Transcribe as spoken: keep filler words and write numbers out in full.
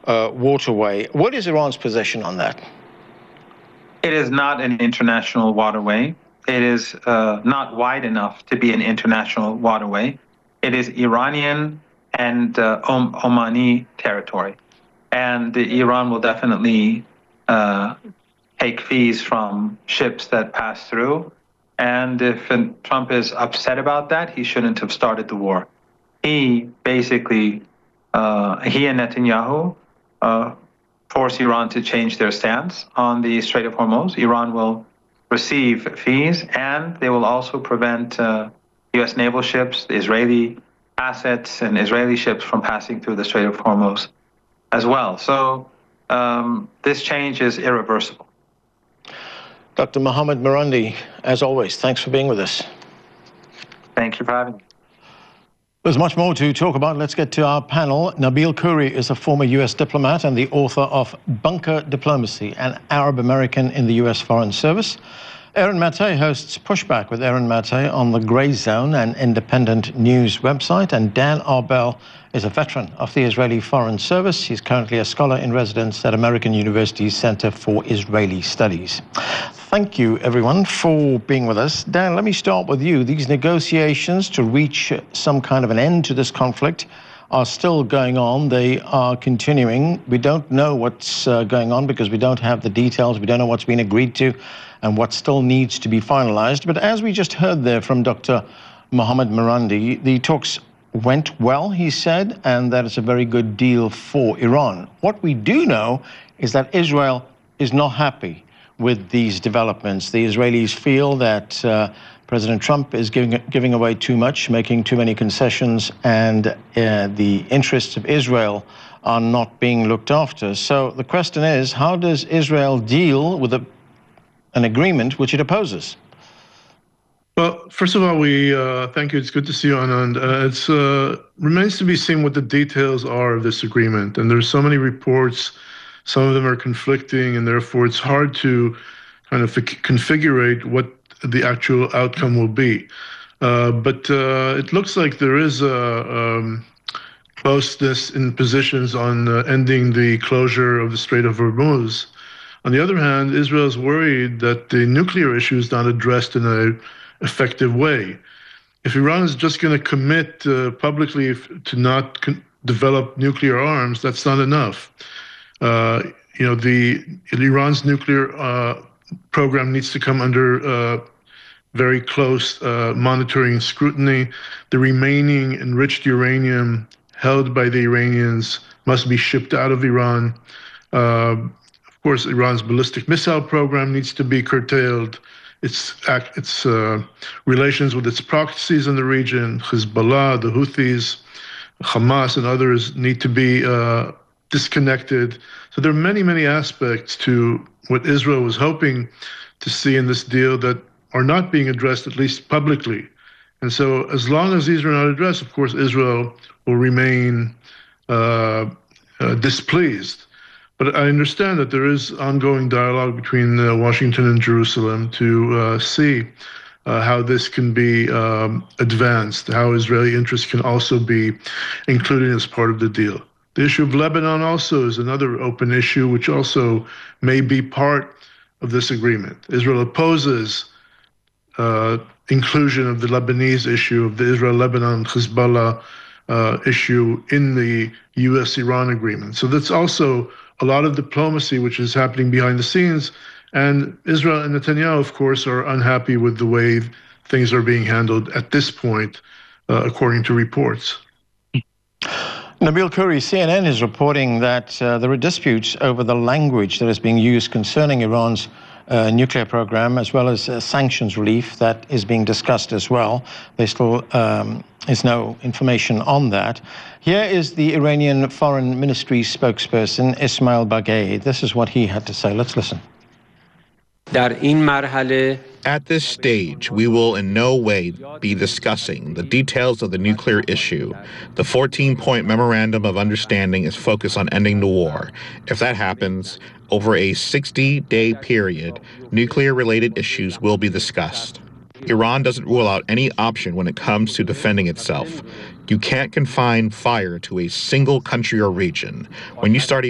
uh, waterway. What is Iran's position on that? It is not an international waterway. It is uh, not wide enough to be an international waterway. It is Iranian and uh, Om- Omani territory. And Iran will definitely uh, take fees from ships that pass through. And if Trump is upset about that, he shouldn't have started the war. He basically, uh, he and Netanyahu uh, force Iran to change their stance on the Strait of Hormuz. Iran will receive fees, and they will also prevent uh, U S naval ships, Israeli assets, and Israeli ships from passing through the Strait of Hormuz as well. So um, this change is irreversible. Doctor Mohammad Marandi, as always, thanks for being with us. Thank you for having me. There's much more to talk about. Let's get to our panel. Nabil Khouri is a former U S diplomat and the author of Bunker Diplomacy, an Arab-American in the U S Foreign Service. Aaron Maté hosts Pushback with Aaron Maté on the Grey Zone, an independent news website. And Dan Arbel is a veteran of the Israeli Foreign Service. He's currently a scholar in residence at American University's Center for Israeli Studies. Thank you, everyone, for being with us. Dan, let me start with you. These negotiations to reach some kind of an end to this conflict are still going on. They are continuing. We don't know what's uh, going on because we don't have the details. We don't know what's been agreed to and what still needs to be finalized. But as we just heard there from Doctor Mohammad Marandi, the talks went well, he said, and that it's a very good deal for Iran. What we do know is that Israel is not happy with these developments. The Israelis feel that uh, President Trump is giving giving away too much, making too many concessions, and uh, the interests of Israel are not being looked after. So the question is, how does Israel deal with a, an agreement which it opposes? Well, first of all, we uh, thank you. It's good to see you, Anand. Uh, it's uh, remains to be seen what the details are of this agreement, and there's so many reports. Some of them are conflicting, and therefore it's hard to kind of configure what the actual outcome will be. Uh, but uh, it looks like there is a um, closeness in positions on uh, ending the closure of the Strait of Hormuz. On the other hand, Israel is worried that the nuclear issue is not addressed in an effective way. If Iran is just going to commit uh, publicly to not con- develop nuclear arms, that's not enough. Uh, you know, the Iran's nuclear uh, program needs to come under uh, very close uh, monitoring and scrutiny. The remaining enriched uranium held by the Iranians must be shipped out of Iran. Uh, of course, Iran's ballistic missile program needs to be curtailed. Its act, its uh, relations with its proxies in the region, Hezbollah, the Houthis, Hamas, and others need to be uh, disconnected. So there are many, many aspects to what Israel was hoping to see in this deal that are not being addressed, at least publicly. And so as long as these are not addressed, of course, Israel will remain uh, uh, displeased. But I understand that there is ongoing dialogue between uh, Washington and Jerusalem to uh, see uh, how this can be um, advanced, how Israeli interests can also be included as part of the deal. The issue of Lebanon also is another open issue, which also may be part of this agreement. Israel opposes uh, inclusion of the Lebanese issue, of the Israel-Lebanon Hezbollah uh, issue in the U S Iran agreement. So that's also a lot of diplomacy which is happening behind the scenes. And Israel and Netanyahu, of course, are unhappy with the way things are being handled at this point, uh, according to reports. Nabil Khouri, C N N is reporting that uh, there are disputes over the language that is being used concerning Iran's uh, nuclear program, as well as uh, sanctions relief that is being discussed as well. There still um, is no information on that. Here is the Iranian Foreign Ministry spokesperson, Ismail Baghei. This is what he had to say. Let's listen. At this stage, we will in no way be discussing the details of the nuclear issue. The fourteen-point memorandum of understanding is focused on ending the war. If that happens, over a sixty-day period, nuclear-related issues will be discussed. Iran doesn't rule out any option when it comes to defending itself. You can't confine fire to a single country or region. When you start